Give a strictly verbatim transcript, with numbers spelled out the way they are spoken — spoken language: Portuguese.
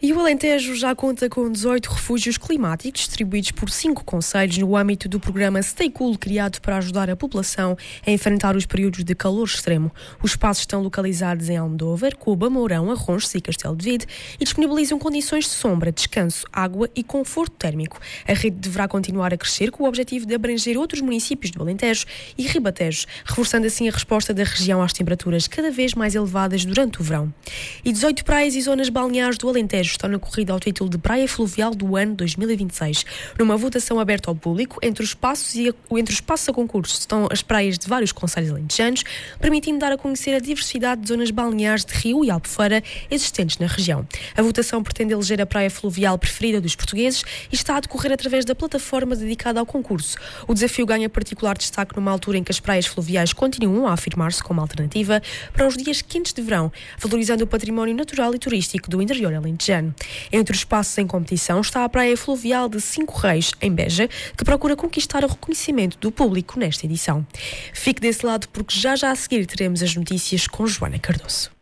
E o Alentejo já conta com dezoito refúgios climáticos distribuídos por cinco concelhos no âmbito do programa Stay Cool, criado para ajudar a população a enfrentar os períodos de calor extremo. Os espaços estão localizados em Almodóvar, Cuba, Mourão, Arronches e Castelo de Vide e disponibilizam condições de sombra, descanso, água e conforto térmico. A rede deverá continuar a crescer com o objetivo de abranger outros municípios do Alentejo e Ribatejo, reforçando assim a resposta da região às temperaturas cada vez mais elevadas durante o verão. E dezoito praias e zonas balneares do Alentejo estão na corrida ao título de Praia Fluvial do ano dois mil e vinte e seis. Numa votação aberta ao público, entre os espaços, e a, entre os espaços a concurso estão as praias de vários concelhos alentejanos, permitindo dar a conhecer a diversidade de zonas balneares de Rio e Albufeira existentes na região. A votação pretende eleger a praia fluvial preferida dos portugueses e está a decorrer através da plataforma dedicada ao concurso. O desafio ganha particular destaque numa altura em que as praias fluviais continuam a afirmar-se como alternativa para os dias quentes de verão, valorizando o património natural e turístico do interior alentejano. Entre os espaços em competição está a Praia Fluvial de Cinco Reis, em Beja, que procura conquistar o reconhecimento do público nesta edição. Fique desse lado porque já já a seguir teremos as notícias com Joana Cardoso.